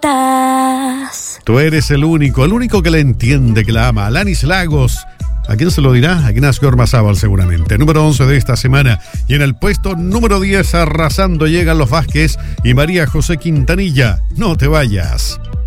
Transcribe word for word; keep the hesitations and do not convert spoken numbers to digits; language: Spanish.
estás. Tú eres el único, el único que la entiende, que la ama. Alanis Lagos. ¿A quién se lo dirá? A Ignacio Ormazábal seguramente. Número once de esta semana. Y en el puesto número diez, arrasando, llegan los Vázquez y María José Quintanilla. No te vayas.